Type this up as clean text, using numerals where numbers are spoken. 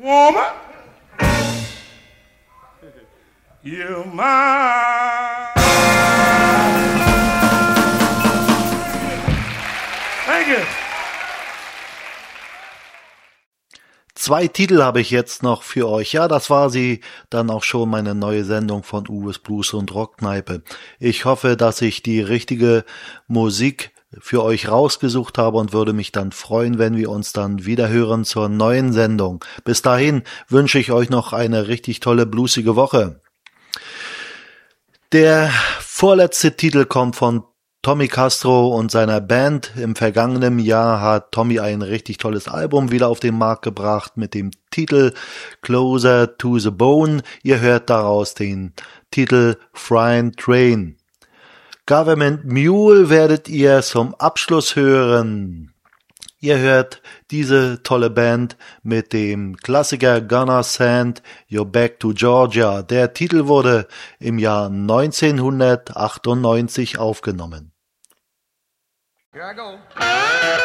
Woman, you're mine. Thank you. 2 Titel habe ich jetzt noch für euch. Ja, das war sie dann auch schon, meine neue Sendung von Uwes Blues und Rockkneipe. Ich hoffe, dass ich die richtige Musik für euch rausgesucht habe und würde mich dann freuen, wenn wir uns dann wieder hören zur neuen Sendung. Bis dahin wünsche ich euch noch eine richtig tolle bluesige Woche. Der vorletzte Titel kommt von Tommy Castro und seiner Band. Im vergangenen Jahr hat Tommy ein richtig tolles Album wieder auf den Markt gebracht mit dem Titel Closer to the Bone. Ihr hört daraus den Titel Freight Train. Government Mule werdet ihr zum Abschluss hören. Ihr hört diese tolle Band mit dem Klassiker Gonna Send You Back to Georgia. Der Titel wurde im Jahr 1998 aufgenommen. Here I go.